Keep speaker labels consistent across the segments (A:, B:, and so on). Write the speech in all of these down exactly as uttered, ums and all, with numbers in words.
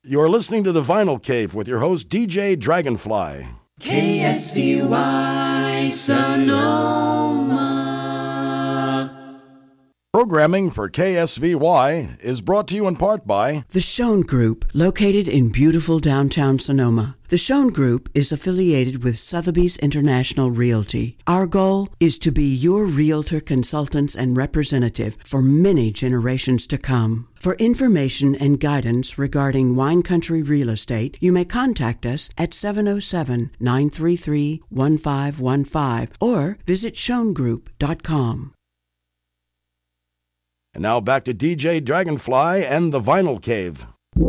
A: You're listening to The Vinyl Cave with your host, D J Dragonfly.
B: K S V Y Sonoma.
A: Programming for K S V Y is brought to you in part by
C: The Schoen Group, located in beautiful downtown Sonoma. The Schoen Group is affiliated with Sotheby's International Realty. Our goal is to be your realtor consultants and representative for many generations to come. For information and guidance regarding wine country real estate, you may contact us at seven oh seven, nine three three, one five one five or visit schoen group dot com.
A: And now back to D J Dragonfly and The Vinyl Cave.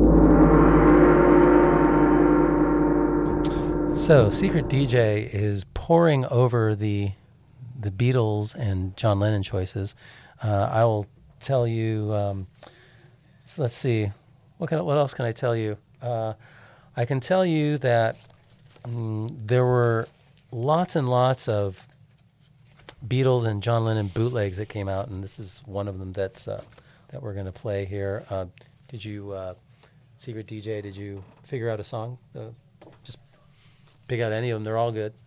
D: So, Secret D J is poring over the the Beatles and John Lennon choices. Uh, I will tell you. Um, so let's see, what can what else can I tell you? Uh, I can tell you that um, there were lots and lots of Beatles and John Lennon bootlegs that came out, and this is one of them that's uh, that we're going to play here. Uh, did you, uh, Secret D J? Did you figure out a song? Uh, just pick out any of them; they're all good.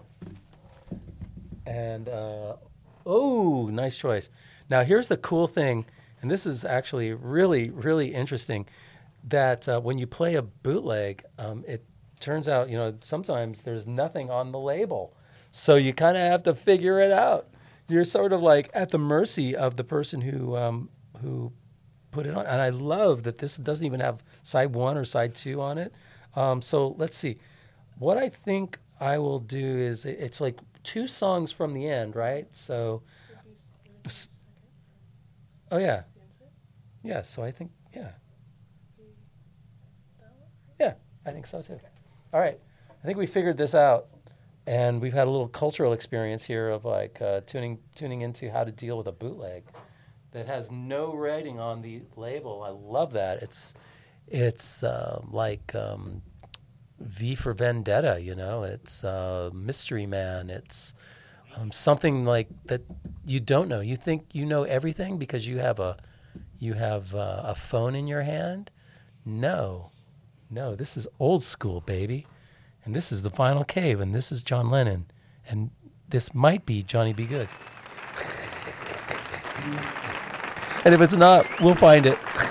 D: And uh, oh, nice choice. Now here's the cool thing, and this is actually really, really interesting. That uh, when you play a bootleg, um, it turns out, you know, sometimes there's nothing on the label, so you kind of have to figure it out. You're sort of like at the mercy of the person who um, who put it on. And I love that this doesn't even have side one or side two on it. Um, so let's see. What I think I will do is it, it's like two songs from the end, right? So, oh yeah, yeah. So I think yeah, yeah. I think so too. All right. I think we figured this out. And we've had a little cultural experience here of like uh, tuning tuning into how to deal with a bootleg that has no writing on the label. I love that. It's it's uh, like um, V for Vendetta, you know. It's uh, Mystery Man. It's um, something like that you don't know. You think you know everything because you have a you have uh, a phone in your hand. No, no. This is old school, baby. And this is The Vinyl Cave, and this is John Lennon, and this might be Johnny B. Good. And if it's not, we'll find it.